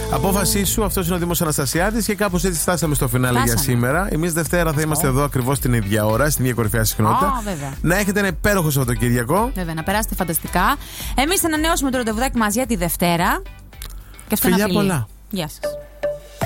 Απόφασή σου, αυτό είναι ο Δήμος Αναστασιάδης και κάπως έτσι φτάσαμε στο φινάλε για σήμερα. Εμείς Δευτέρα θα είμαστε εδώ ακριβώς την ίδια ώρα, στην ίδια κορυφαία συχνότητα. Να έχετε ένα υπέροχο Σαββατοκύριακο. Βέβαια, να περάσετε φανταστικά. Εμείς θα ανανεώσουμε το ραντεβουδάκι μας για τη Δευτέρα. Και αυτό φιλιά πολλά. Γεια σας.